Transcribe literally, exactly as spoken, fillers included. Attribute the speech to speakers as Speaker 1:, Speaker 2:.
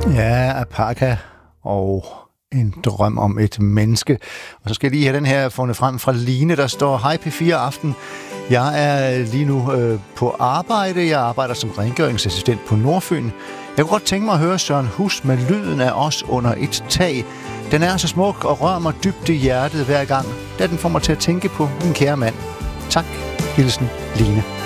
Speaker 1: Ja, alpaka og en drøm om et menneske. Og så skal jeg lige have den her fundet frem fra Line, der står: Hej P fire Aften. Jeg er lige nu øh, på arbejde. Jeg arbejder som rengøringsassistent på Nordfyn. Jeg kunne godt tænke mig at høre Søren Hus med Lyden af os under et tag. Den er så smuk og rører mig dybt i hjertet hver gang, da den får mig til at tænke på min kære mand. Tak. Hilsen, Line.